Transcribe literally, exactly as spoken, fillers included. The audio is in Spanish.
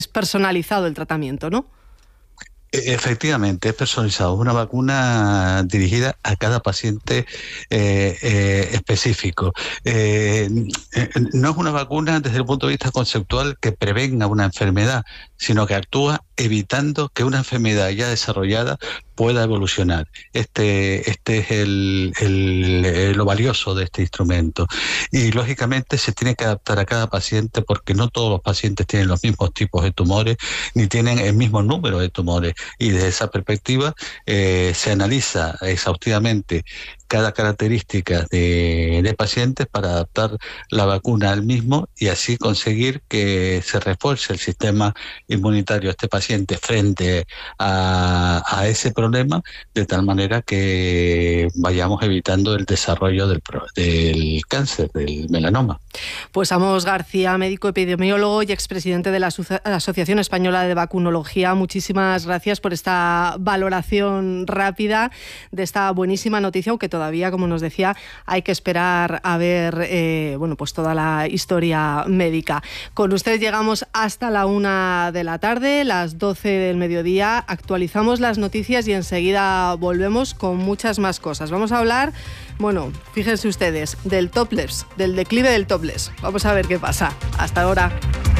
personalizado el tratamiento, ¿no? Efectivamente, es personalizado, una vacuna dirigida a cada paciente eh, eh, específico. Eh, no es una vacuna desde el punto de vista conceptual que prevenga una enfermedad, sino que actúa evitando que una enfermedad ya desarrollada pueda evolucionar. Este, este es el, el, el, lo valioso de este instrumento. Y lógicamente se tiene que adaptar a cada paciente, porque no todos los pacientes tienen los mismos tipos de tumores, ni tienen el mismo número de tumores. Y desde esa perspectiva eh, se analiza exhaustivamente cada característica de, de pacientes para adaptar la vacuna al mismo y así conseguir que se refuerce el sistema inmunitario de este paciente frente a, a ese problema, de tal manera que vayamos evitando el desarrollo del, del cáncer, del melanoma. Pues Amos García, médico epidemiólogo y expresidente de la Asociación Española de Vacunología, muchísimas gracias por esta valoración rápida de esta buenísima noticia, aunque todavía, como nos decía, hay que esperar a ver eh, bueno, pues toda la historia médica. Con usted llegamos hasta la una de la tarde, las doce del mediodía, actualizamos las noticias y enseguida volvemos con muchas más cosas. Vamos a hablar, bueno, fíjense ustedes, del topless, del declive del topless. Vamos a ver qué pasa. Hasta ahora.